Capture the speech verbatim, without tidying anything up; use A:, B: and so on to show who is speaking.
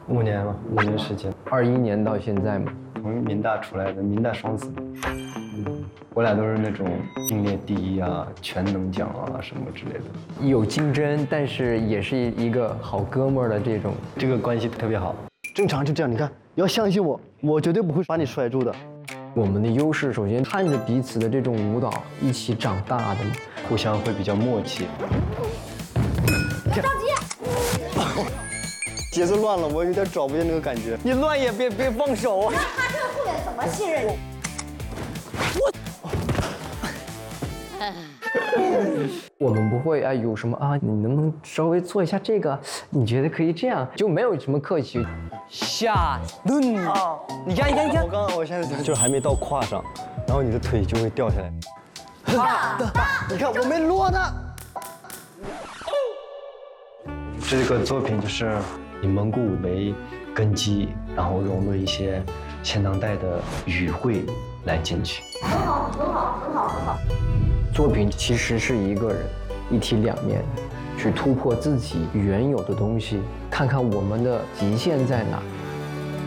A: 五年了，五年时间，
B: 二一年到现在嘛，
A: 从民大出来的，民大双子，嗯，我俩都是那种并列第一啊，全能奖啊什么之类的，
B: 有竞争，但是也是一个好哥们儿的这种，
A: 这个关系特别好。
C: 正常就这样，你看，你要相信我，我绝对不会把你甩住的。
B: 我们的优势，首先看着彼此的这种舞蹈一起长大的，
A: 互相会比较默契。
D: 别着急，
C: 节奏乱了，我有点找不见那个感觉。
B: 你乱也别别放手啊！
D: 他这个后面怎么信任你？
B: 我们不会啊，有什么啊？你能不能稍微做一下这个？你觉得可以这样，就没有什么客气。下蹲啊！你看，你看，你看
C: 我，刚刚我现在就还没到胯上，然后你的腿就会掉下来。你看我没落呢。
A: 这个作品就是以蒙古舞为根基，然后融入一些现当代的语汇来进去。
D: 很好，很好，很好，很好。
B: 作品其实是一个人一体两面的，去突破自己原有的东西，看看我们的极限在哪。